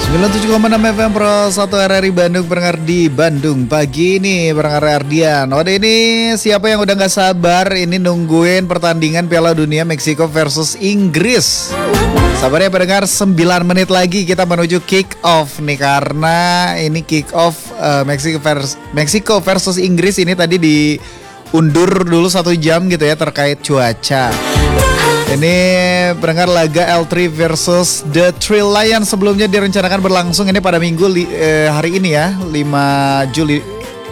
97,6 FM Pro 1 RRI Bandung, pendengar di Bandung pagi ini bareng Ardian. Waduh, ini siapa yang udah gak sabar ini nungguin pertandingan Piala Dunia Meksiko versus Inggris. Sabar ya pendengar, 9 menit lagi kita menuju kick off nih, karena ini kick off Meksiko versus Inggris ini tadi diundur dulu 1 jam gitu ya terkait cuaca. Ini pendengar laga L3 versus The Three Lions sebelumnya direncanakan berlangsung ini pada minggu hari ini ya 5 Juli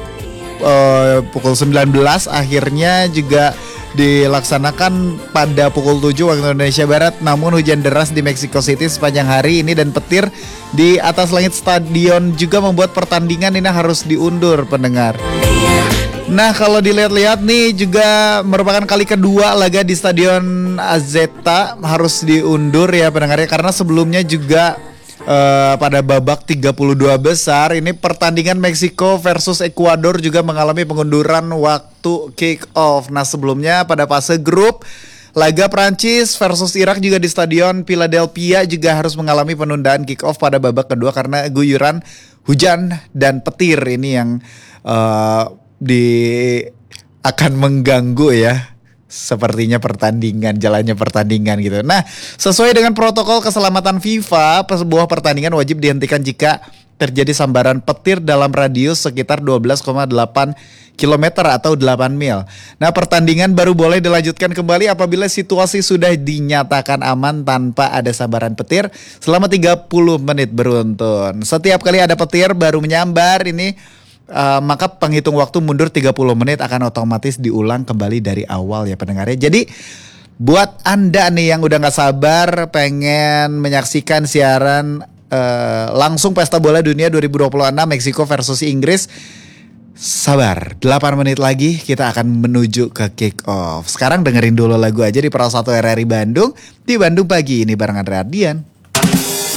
pukul 19, akhirnya juga dilaksanakan pada pukul 7 waktu Indonesia Barat. Namun hujan deras di Mexico City sepanjang hari ini dan petir di atas langit stadion juga membuat pertandingan ini harus diundur pendengar. Nah, kalau dilihat-lihat nih juga merupakan kali kedua laga di Stadion Azteca harus diundur ya pendengarnya, karena sebelumnya juga pada babak 32 besar ini pertandingan Meksiko versus Ekuador juga mengalami pengunduran waktu kick off. Nah, sebelumnya pada fase grup laga Prancis versus Irak juga di Stadion Philadelphia juga harus mengalami penundaan kick off pada babak kedua karena guyuran hujan dan petir ini yang akan mengganggu ya sepertinya jalannya pertandingan gitu. Nah, sesuai dengan protokol keselamatan FIFA, sebuah pertandingan wajib dihentikan jika terjadi sambaran petir dalam radius sekitar 12,8 km atau 8 mil. Nah, pertandingan baru boleh dilanjutkan kembali apabila situasi sudah dinyatakan aman tanpa ada sambaran petir selama 30 menit beruntun. Setiap kali ada petir baru menyambar ini maka penghitung waktu mundur 30 menit akan otomatis diulang kembali dari awal ya pendengarnya. Jadi buat Anda nih yang udah gak sabar pengen menyaksikan siaran langsung Pesta Bola Dunia 2026 Meksiko versus Inggris, sabar, 8 menit lagi kita akan menuju ke kick off. Sekarang dengerin dulu lagu aja di Pro 1 RRI Bandung, di Bandung pagi ini bareng Andre Ardian.